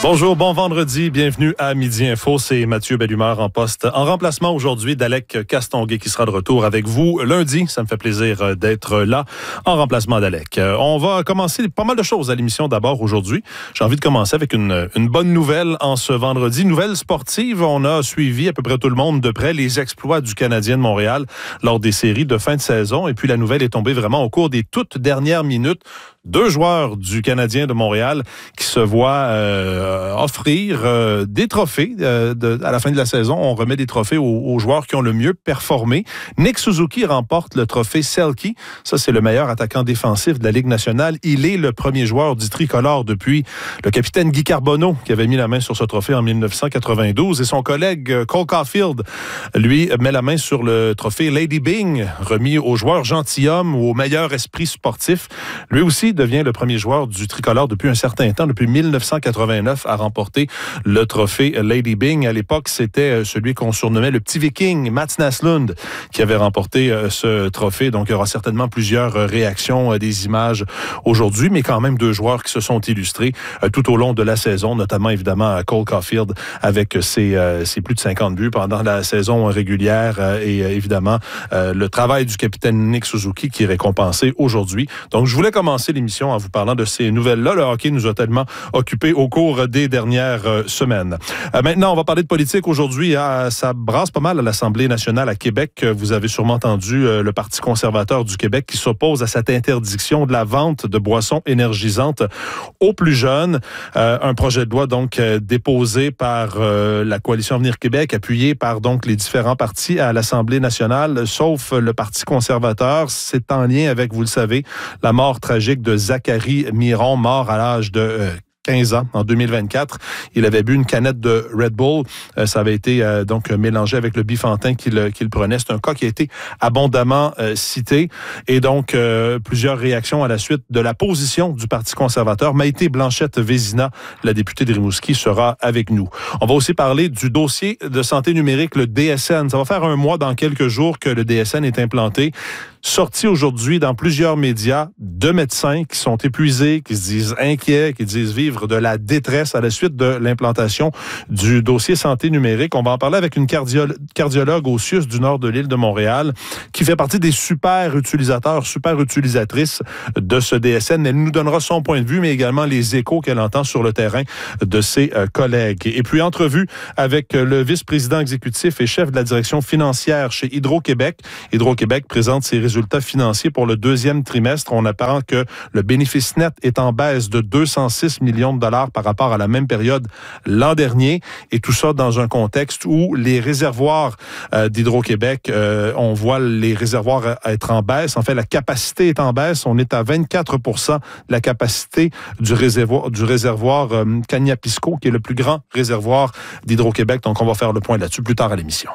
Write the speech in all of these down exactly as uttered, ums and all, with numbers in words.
Bonjour, bon vendredi, bienvenue à Midi Info, c'est Mathieu Bellumeur en poste en remplacement aujourd'hui d'Alec Castonguay qui sera de retour avec vous lundi. Ça me fait plaisir d'être là en remplacement d'Alec. On va commencer pas mal de choses à l'émission d'abord aujourd'hui. J'ai envie de commencer avec une, une bonne nouvelle en ce vendredi. Nouvelle sportive, on a suivi à peu près tout le monde de près les exploits du Canadien de Montréal lors des séries de fin de saison et puis la nouvelle est tombée vraiment au cours des toutes dernières minutes. Deux joueurs du Canadien de Montréal qui se voient euh, offrir euh, des trophées euh, de, à la fin de la saison. On remet des trophées aux, aux joueurs qui ont le mieux performé. Nick Suzuki remporte le trophée Selke. Ça, c'est le meilleur attaquant défensif de la Ligue nationale. Il est le premier joueur du tricolore depuis le capitaine Guy Carbonneau qui avait mis la main sur ce trophée en dix-neuf cent quatre-vingt-douze. Et son collègue Cole Caulfield, lui, met la main sur le trophée Lady Byng, remis au joueur gentilhomme ou au meilleur esprit sportif. Lui aussi devient le premier joueur du tricolore depuis un certain temps, depuis dix-neuf cent quatre-vingt-neuf, à remporter le trophée Lady Byng. À l'époque, c'était celui qu'on surnommait le petit viking, Mats Naslund, qui avait remporté ce trophée. Donc, il y aura certainement plusieurs réactions, des images aujourd'hui, mais quand même deux joueurs qui se sont illustrés tout au long de la saison, notamment évidemment Cole Caulfield avec ses, ses plus de cinquante buts pendant la saison régulière et évidemment le travail du capitaine Nick Suzuki qui est récompensé aujourd'hui. Donc, je voulais commencer l'émission en vous parlant de ces nouvelles-là. Le hockey nous a tellement occupés au cours des dernières euh, semaines. Euh, maintenant, on va parler de politique aujourd'hui. Hein, ça brasse pas mal à l'Assemblée nationale à Québec. Vous avez sûrement entendu euh, le Parti conservateur du Québec qui s'oppose à cette interdiction de la vente de boissons énergisantes aux plus jeunes. Euh, un projet de loi donc euh, déposé par euh, la Coalition Avenir Québec, appuyé par donc les différents partis à l'Assemblée nationale, sauf le Parti conservateur. C'est en lien avec, vous le savez, la mort tragique de Zachary Miron, mort à l'âge de euh, quinze ans, en deux mille vingt-quatre. Il avait bu une canette de Red Bull. Euh, ça avait été euh, donc mélangé avec le bifantin qu'il, qu'il prenait. C'est un cas qui a été abondamment euh, cité. Et donc, euh, plusieurs réactions à la suite de la position du Parti conservateur. Maïté Blanchette-Vézina, la députée de Rimouski, sera avec nous. On va aussi parler du dossier de santé numérique, le D S N. Ça va faire un mois dans quelques jours que le D S N est implanté. Sorti aujourd'hui dans plusieurs médias de médecins qui sont épuisés, qui se disent inquiets, qui disent vivre de la détresse à la suite de l'implantation du dossier santé numérique. On va en parler avec une cardio- cardiologue au C I U S du nord de l'île de Montréal qui fait partie des super utilisateurs, super utilisatrices de ce D S N. Elle nous donnera son point de vue, mais également les échos qu'elle entend sur le terrain de ses euh, collègues. Et puis, entrevue avec le vice-président exécutif et chef de la direction financière chez Hydro-Québec. Hydro-Québec présente ses résultats financiers pour le deuxième trimestre. On apprend que le bénéfice net est en baisse de deux cent six millions de dollars par rapport à la même période l'an dernier. Et tout ça dans un contexte où les réservoirs euh, d'Hydro-Québec, euh, on voit les réservoirs être en baisse. En fait, la capacité est en baisse. On est à vingt-quatre pour cent de la capacité du réservoir, du réservoir euh, Cagnapisco, qui est le plus grand réservoir d'Hydro-Québec. Donc, on va faire le point là-dessus plus tard à l'émission.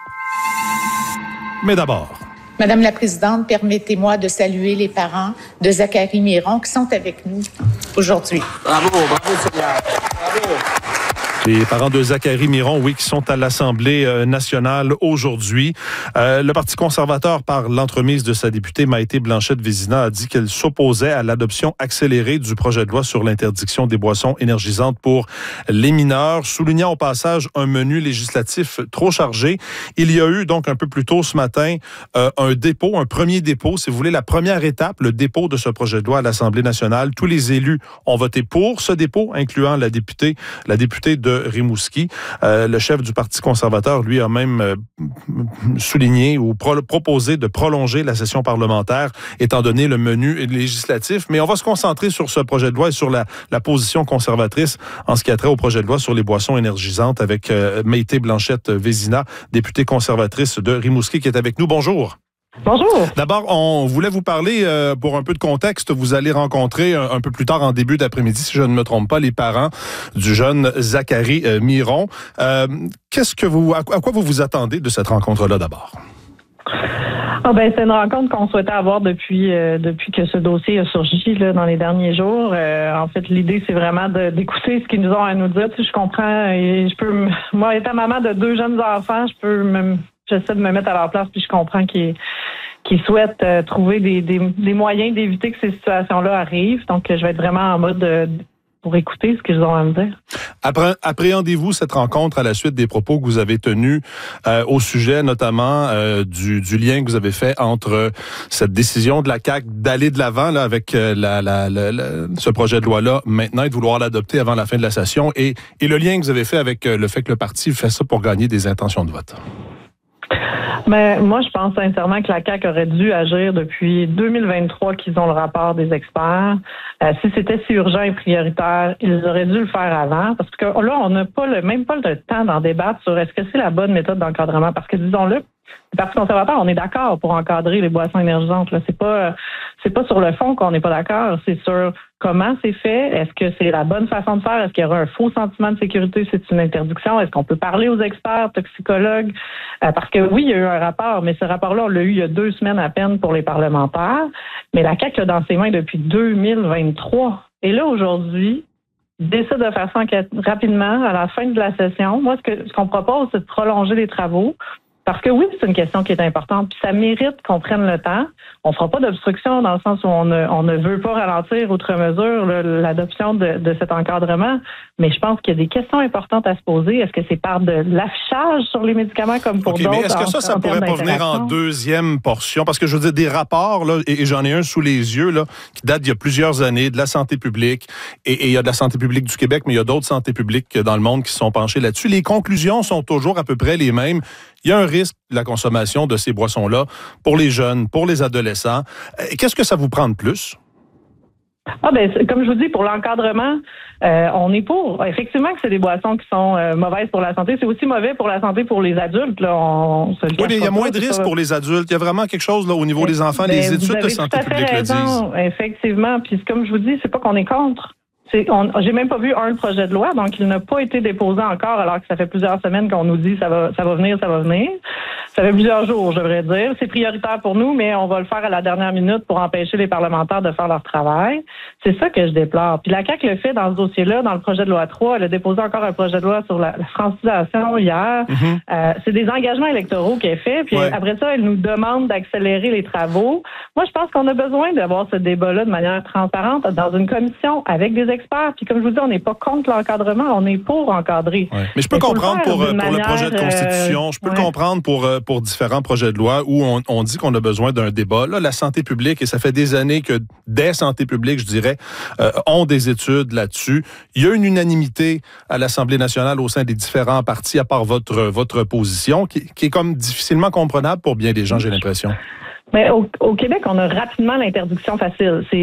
Mais d'abord... Madame la Présidente, permettez-moi de saluer les parents de Zachary Miron qui sont avec nous aujourd'hui. Bravo, bravo Seigneur. Bravo. Les parents de Zachary Miron, oui, qui sont à l'Assemblée nationale aujourd'hui. Euh, le Parti conservateur, par l'entremise de sa députée Maïté Blanchette-Vézina, a dit qu'elle s'opposait à l'adoption accélérée du projet de loi sur l'interdiction des boissons énergisantes pour les mineurs, soulignant au passage un menu législatif trop chargé. Il y a eu donc un peu plus tôt ce matin euh, un dépôt, un premier dépôt, si vous voulez, la première étape, le dépôt de ce projet de loi à l'Assemblée nationale. Tous les élus ont voté pour ce dépôt, incluant la députée, la députée de Rimouski. Euh, le chef du Parti conservateur, lui, a même euh, souligné ou pro- proposé de prolonger la session parlementaire, étant donné le menu législatif. Mais on va se concentrer sur ce projet de loi et sur la, la position conservatrice en ce qui a trait au projet de loi sur les boissons énergisantes avec euh, Maïté Blanchette-Vézina, députée conservatrice de Rimouski, qui est avec nous. Bonjour. Bonjour. D'abord, on voulait vous parler, euh, pour un peu de contexte, vous allez rencontrer un, un peu plus tard en début d'après-midi, si je ne me trompe pas, les parents du jeune Zachary euh, Miron. Euh, qu'est-ce que vous, à, à quoi vous vous attendez de cette rencontre-là d'abord? Ah ben c'est une rencontre qu'on souhaitait avoir depuis euh, depuis que ce dossier a surgi là, dans les derniers jours. Euh, en fait, l'idée c'est vraiment de, d'écouter ce qu'ils nous ont à nous dire. Tu sais, je comprends et je peux, moi étant maman de deux jeunes enfants, je peux me J'essaie de me mettre à leur place, puis je comprends qu'ils, qu'ils souhaitent euh, trouver des, des, des moyens d'éviter que ces situations-là arrivent. Donc, je vais être vraiment en mode de, pour écouter ce qu'ils ont à me dire. Appré- appréhendez-vous cette rencontre à la suite des propos que vous avez tenus euh, au sujet notamment euh, du, du lien que vous avez fait entre cette décision de la C A Q d'aller de l'avant là, avec euh, la, la, la, la, ce projet de loi-là maintenant et de vouloir l'adopter avant la fin de la session et, et le lien que vous avez fait avec euh, le fait que le parti fait ça pour gagner des intentions de vote? Mais moi, je pense sincèrement que la C A Q aurait dû agir depuis deux mille vingt-trois qu'ils ont le rapport des experts. Euh, si c'était si urgent et prioritaire, ils auraient dû le faire avant. Parce que là, on n'a pas le, même pas le temps d'en débattre sur est-ce que c'est la bonne méthode d'encadrement. Parce que disons-le, le Parti conservateur, on est d'accord pour encadrer les boissons énergisantes. Là, c'est pas, c'est pas sur le fond qu'on n'est pas d'accord. C'est sur comment c'est fait. Est-ce que c'est la bonne façon de faire? Est-ce qu'il y aura un faux sentiment de sécurité? C'est une interdiction? Est-ce qu'on peut parler aux experts, toxicologues? Euh, parce que oui, il y a eu un rapport, mais ce rapport-là, on l'a eu il y a deux semaines à peine pour les parlementaires. Mais la C A Q l'a dans ses mains depuis deux mille vingt-trois. Et là, aujourd'hui, décide de faire ça rapidement à la fin de la session. Moi, ce que ce qu'on propose, c'est de prolonger les travaux. Parce que oui, c'est une question qui est importante, puis ça mérite qu'on prenne le temps. On fera pas d'obstruction dans le sens où on ne, on ne veut pas ralentir outre mesure là, l'adoption de, de cet encadrement, mais je pense qu'il y a des questions importantes à se poser. Est-ce que c'est par de l'affichage sur les médicaments comme pour okay, d'autres? Mais est-ce que ça, ça pourrait pas venir en deuxième portion? Parce que je veux dire, des rapports, là, et, et j'en ai un sous les yeux, là, qui date d'il y a plusieurs années, de la santé publique, et, et il y a de la santé publique du Québec, mais il y a d'autres santé publiques dans le monde qui se sont penchées là-dessus. Les conclusions sont toujours à peu près les mêmes. Il y a un risque de la consommation de ces boissons-là pour les jeunes, pour les adolescents. Qu'est-ce que ça vous prend de plus? Ah ben, comme je vous dis, pour l'encadrement, euh, on est pour. Effectivement que c'est des boissons qui sont euh, mauvaises pour la santé. C'est aussi mauvais pour la santé pour les adultes. Là. On, on se le oui, mais il y a pas, moins de risques pour les adultes. Il y a vraiment quelque chose là au niveau mais, des enfants. Les études de santé publique le disent. Effectivement. Puis comme je vous dis, c'est pas qu'on est contre. C'est, on, j'ai même pas vu un projet de loi, donc il n'a pas été déposé encore, alors que ça fait plusieurs semaines qu'on nous dit ça va, ça va venir, ça va venir. Ça fait plusieurs jours, je devrais dire. C'est prioritaire pour nous, mais on va le faire à la dernière minute pour empêcher les parlementaires de faire leur travail. C'est ça que je déplore. Puis la C A Q le fait dans ce dossier-là, dans le projet de loi trois. Elle a déposé encore un projet de loi sur la, la francisation hier. Mm-hmm. Euh, c'est des engagements électoraux qu'elle fait. Puis ouais. Après ça, elle nous demande d'accélérer les travaux. Moi, je pense qu'on a besoin d'avoir ce débat-là de manière transparente dans une commission avec des experts. Puis comme je vous dis, on n'est pas contre l'encadrement, on est pour encadrer. Ouais. Mais je peux Mais comprendre pour, pour manière, le projet de constitution, euh, je peux ouais. le comprendre pour, pour différents projets de loi où on, on dit qu'on a besoin d'un débat. Là, la santé publique, et ça fait des années que des santé publiques, je dirais, euh, ont des études là-dessus. Il y a une unanimité à l'Assemblée nationale au sein des différents partis, à part votre, votre position, qui, qui est comme difficilement comprenable pour bien des gens, j'ai l'impression. Mais au, au Québec, on a rapidement l'interdiction facile. C'est